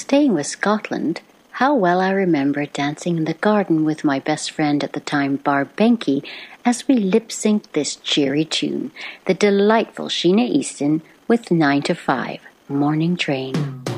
Staying with Scotland, how well I remember dancing in the garden with my best friend at the time, Barb Benke, as we lip-synced this cheery tune, the delightful Sheena Easton with 9 to 5, Morning Train.